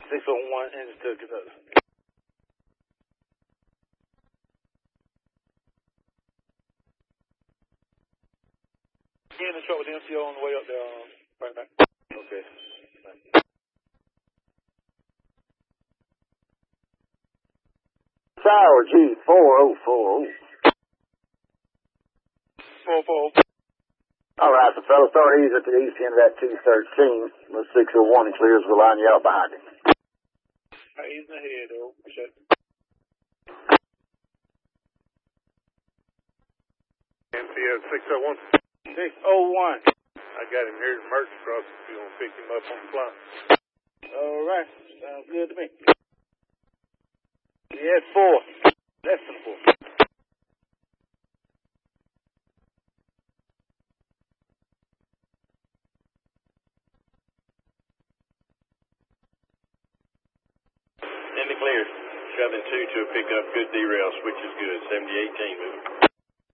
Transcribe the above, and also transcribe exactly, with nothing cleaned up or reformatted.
six oh one engine to Kentucky. Get in the truck with the M C O on the way up there, um, right back. Okay. Tower G four oh four oh. four four. All right, the fellow start easy at the east end of that two thirteen. The six oh one clears, we'll line you out behind him. All right, he's in the head, though. Check. M C O six oh one. six oh one. I got him here at Merchant Cross if you want to pick him up on the fly. All right. Sounds good to me. Yeah, it's four. Less than four. In the clear. Shoving two to a pickup. Good derail. Switch is good. seventy eighteen moving.